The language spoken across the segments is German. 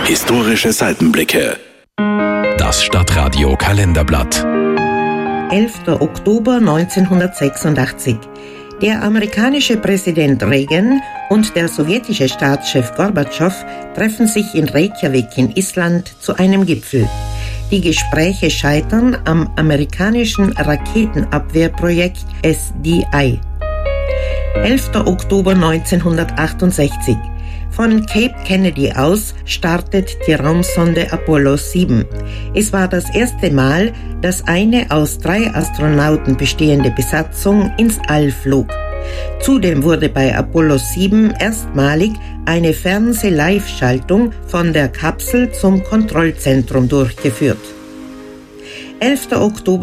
Historische Seitenblicke. Das Stadtradio Kalenderblatt. 11. Oktober 1986. Der amerikanische Präsident Reagan und der sowjetische Staatschef Gorbatschow treffen sich in Reykjavik in Island zu einem Gipfel. Die Gespräche scheitern am amerikanischen Raketenabwehrprojekt SDI. 11. Oktober 1968. Von Cape Kennedy aus startet die Raumsonde Apollo 7. Es war das erste Mal, dass eine aus 3 Astronauten bestehende Besatzung ins All flog. Zudem wurde bei Apollo 7 erstmalig eine Fernseh-Live-Schaltung von der Kapsel zum Kontrollzentrum durchgeführt. 11. Oktober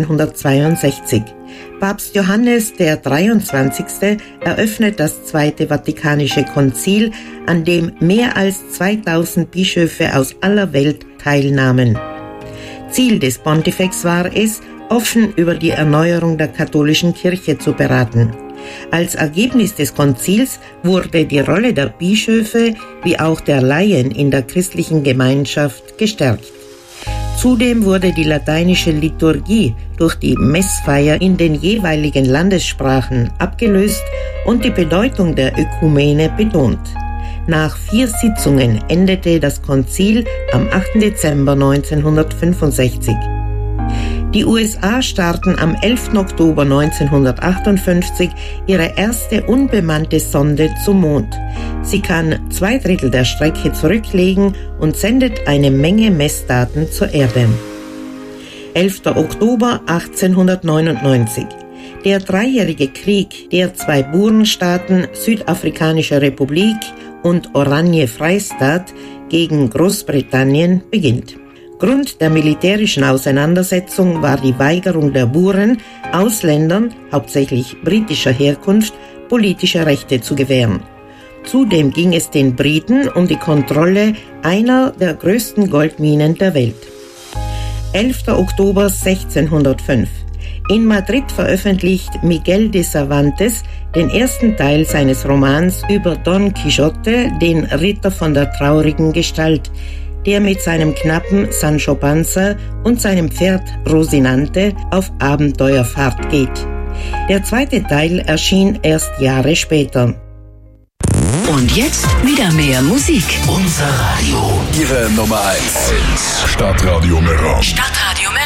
1962. Papst Johannes der 23. eröffnet das Zweite Vatikanische Konzil, an dem mehr als 2000 Bischöfe aus aller Welt teilnahmen. Ziel des Pontifex war es, offen über die Erneuerung der katholischen Kirche zu beraten. Als Ergebnis des Konzils wurde die Rolle der Bischöfe wie auch der Laien in der christlichen Gemeinschaft gestärkt. Zudem wurde die lateinische Liturgie durch die Messfeier in den jeweiligen Landessprachen abgelöst und die Bedeutung der Ökumene betont. Nach 4 Sitzungen endete das Konzil am 8. Dezember 1965. Die USA starten am 11. Oktober 1958 ihre erste unbemannte Sonde zum Mond. Sie kann 2/3 der Strecke zurücklegen und sendet eine Menge Messdaten zur Erde. 11. Oktober 1899. Der 3-jährige Krieg der 2 Burenstaaten Südafrikanische Republik und Oranje-Freistaat gegen Großbritannien beginnt. Grund der militärischen Auseinandersetzung war die Weigerung der Buren, Ausländern, hauptsächlich britischer Herkunft, politische Rechte zu gewähren. Zudem ging es den Briten um die Kontrolle einer der größten Goldminen der Welt. 11. Oktober 1605. In Madrid veröffentlicht Miguel de Cervantes den ersten Teil seines Romans über Don Quixote, den Ritter von der traurigen Gestalt, der mit seinem Knappen Sancho Panza und seinem Pferd Rosinante auf Abenteuerfahrt geht. Der 2. Teil erschien erst Jahre später. Und jetzt wieder mehr Musik. Unser Radio. Ihre Nummer 1. Stadtradio Meran. Stadtradio Meran.